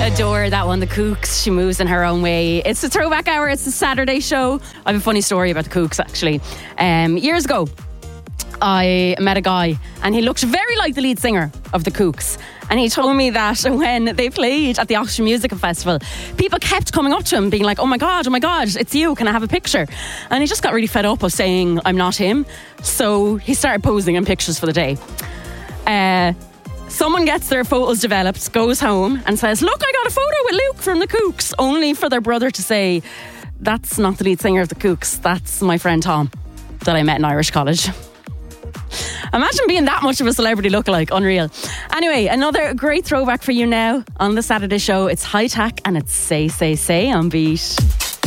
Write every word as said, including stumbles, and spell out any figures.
Adore that one, the Kooks. She moves in her own way. It's the Throwback Hour. It's the Saturday show. I have a funny story about the Kooks, actually. Um, years ago, I met a guy and he looked very like the lead singer of the Kooks. And he told me that when they played at the Oxford Music Festival, people kept coming up to him being like, oh my God, oh my God, it's you, can I have a picture? And he just got really fed up of saying, I'm not him. So he started posing in pictures for the day. Uh, someone gets their photos developed, goes home and says, look, I got a photo with Luke from the Kooks, only for their brother to say, that's not the lead singer of the Kooks, that's my friend Tom that I met in Irish College. Imagine being that much of a celebrity lookalike. Unreal. Anyway, another great throwback for you now on the Saturday show. It's High Tack and it's Say, Say, Say on Beat.